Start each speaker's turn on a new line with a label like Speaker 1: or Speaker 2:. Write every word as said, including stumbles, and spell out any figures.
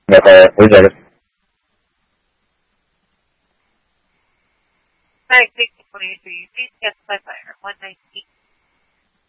Speaker 1: Okay, we got it.
Speaker 2: Hi, thank you for your please get my fire one nine